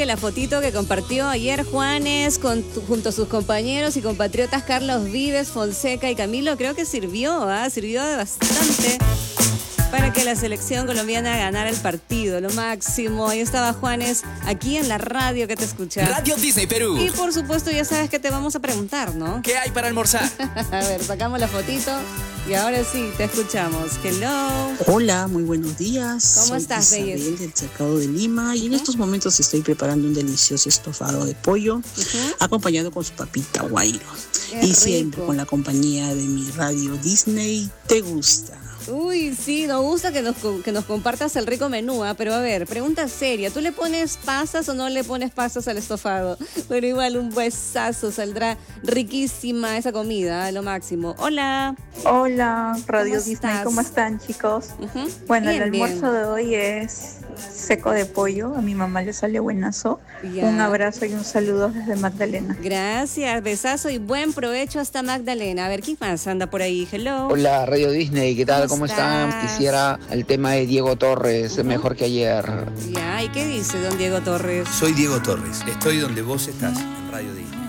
que la fotito que compartió ayer Juanes junto a sus compañeros y compatriotas Carlos Vives, Fonseca y Camilo, creo que sirvió de bastante para que la selección colombiana ganara el partido, lo máximo. Ahí estaba Juanes, aquí en la radio que te escucha. Radio Disney Perú. Y por supuesto ya sabes que te vamos a preguntar, ¿no? ¿Qué hay para almorzar? A ver, sacamos la fotito y ahora sí, te escuchamos. Hello. Hola, muy buenos días. ¿Cómo estás, Soy belleza? Isabel del Cercado de Lima y en estos momentos estoy preparando un delicioso estofado de pollo acompañado con su papita guairo. Qué Y siempre rico. con la compañía de mi radio Disney. ¿Te gusta? Uy, sí, nos gusta que nos compartas el rico menú, pero a ver, pregunta seria, ¿tú le pones pasas o no le pones pasas al estofado? Pero igual un besazo, saldrá riquísima esa comida, lo máximo. Hola. Hola, Radio ¿Cómo Disney, estás? ¿cómo están, chicos? Ujú. Bueno, Bien, el almuerzo bien. de hoy es seco de pollo, a mi mamá le sale buenazo. Ya. Un abrazo y un saludo desde Magdalena. Gracias, besazo y buen provecho hasta Magdalena. A ver, ¿quién más anda por ahí? Hello. Hola, Radio Disney, ¿qué tal? ¿Cómo ¿Cómo están? estás? Quisiera el tema de Diego Torres, mejor que ayer. Ya, ¿y qué dice don Diego Torres? Soy Diego Torres. Estoy donde vos estás, en Radio Disney.